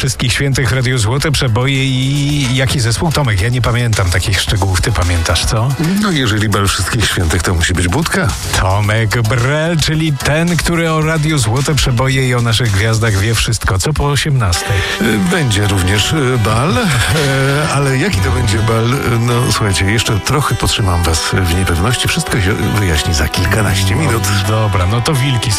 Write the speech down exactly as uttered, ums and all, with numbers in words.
Wszystkich Świętych w Radiu Złote Przeboje i jaki zespół? Tomek, ja nie pamiętam takich szczegółów. Ty pamiętasz, co? No jeżeli bal Wszystkich Świętych, to musi być Budka. Tomek Brel, czyli ten, który o Radiu Złote Przeboje i o naszych gwiazdach wie wszystko. Co po osiemnastej? Będzie również e, bal, e, ale jaki to będzie bal? No słuchajcie, jeszcze trochę potrzymam was w niepewności. Wszystko się wyjaśni za kilkanaście minut. Dobra, no to wilki